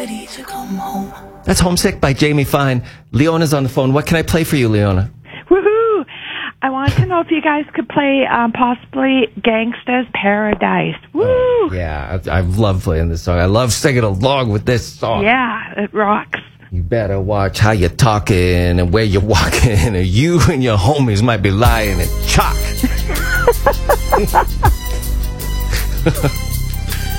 ready to come home. That's Homesick by Jamie Fine. Leona's on the phone. What can I play for you, Leona? Woohoo! I wanted to know if you guys could play possibly Gangsta's Paradise. Woo! Oh, yeah, I love playing this song. I love singing along with this song. Yeah, it rocks. You better watch how you're talking and where you're walking, or you and your homies might be lying and chalk.